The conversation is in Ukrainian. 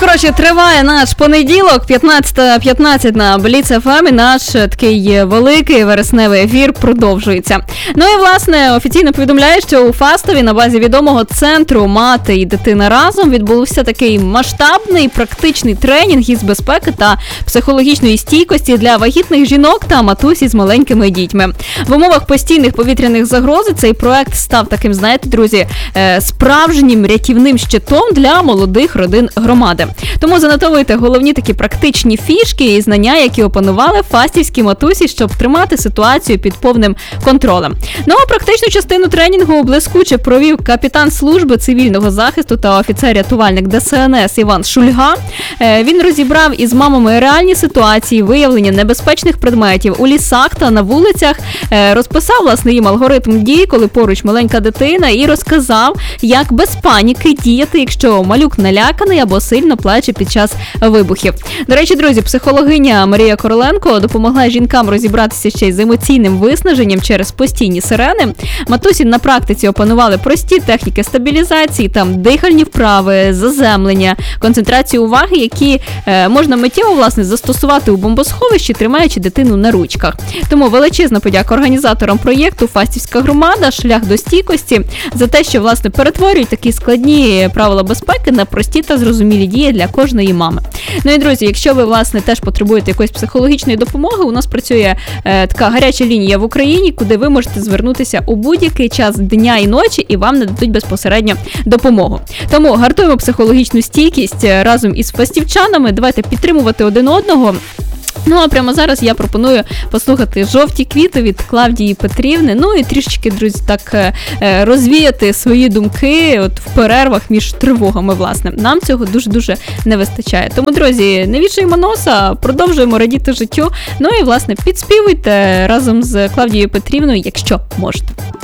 коротше, триває наш понеділок, 15:15 на Бліц ФМ, і наш такий великий вересневий ефір продовжується. Ну і, власне, офіційно повідомляє, що у Фастові на базі відомого центру «Мати і дитина разом» відбувся такий масштабний практичний тренінг із безпеки та психологічної стійкості для вагітних жінок та матусі з маленькими дітьми. В умовах постійних повітряних загроз цей проект став таким, знаєте, друзі, справжнім рятівним щитом для молодих родин громади. Тому занотовуйте головні такі практичні фішки і знання, які опанували фастівські матусі, щоб тримати ситуацію під повним контролем. Ну а практичну частину тренінгу блискуче провів капітан служби цивільного захисту та офіцер-рятувальник ДСНС Іван Шульга. Він розібрав із мамами реальні ситуації, виявлення небезпечних предметів у лісах та на вулицях, розписав, власне, їм алгоритм дій, коли поруч маленька дитина, і розказав, як без паніки діяти, якщо малюк наляканий або сильно плаче під час вибухів. До речі, друзі, психологиня Марія Короленко допомогла жінкам розібратися ще й з емоційним виснаженням через постійні сирени. Матусі на практиці опанували прості техніки стабілізації, там дихальні вправи, заземлення, концентрацію уваги, які можна миттєво, власне, застосувати у бомбосховищі, тримаючи дитину на ручках. Тому величезна подяка організаторам проєкту «Фастівська громада. Шлях до стійкості» за те, що, власне, перетворюють такі складні правила безпеки на прості та зрозумілі дії для кожної мами. Ну і, друзі, якщо ви, власне, теж потребуєте якоїсь психологічної допомоги, у нас працює така гаряча лінія в Україні, куди ви можете звернутися у будь-який час дня і ночі, і вам нададуть безпосередньо допомогу. Тому гартуємо психологічну стійкість разом із фастівчанами, давайте підтримувати один одного. Ну, а прямо зараз я пропоную послухати «Жовті квіти» від Клавдії Петрівни, ну і трішечки, друзі, так розвіяти свої думки от в перервах між тривогами, власне. Нам цього дуже-дуже не вистачає. Тому, друзі, не вішаємо носа, продовжуємо радіти життю, ну і, власне, підспівуйте разом з Клавдією Петрівною, якщо можете.